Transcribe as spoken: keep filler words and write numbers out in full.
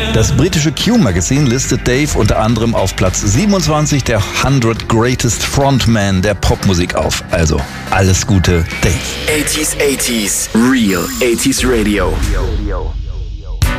Das britische Q-Magazin listet Dave unter anderem auf Platz siebenundzwanzig der hundert Greatest Frontmen der Popmusik auf. Also, alles Gute, Dave. achtziger, achtziger, Real achtziger Radio.